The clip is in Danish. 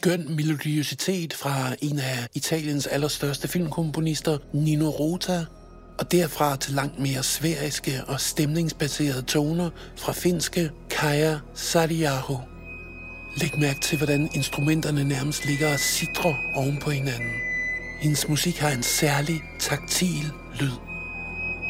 skøn melodiøsitet fra en af Italiens allerstørste filmkomponister, Nino Rota, og derfra til langt mere sfæriske og stemningsbaserede toner fra finske Kaija Saariaho. Læg mærke til, hvordan instrumenterne nærmest ligger og sitrer oven på hinanden. Hendes musik har en særlig taktil lyd.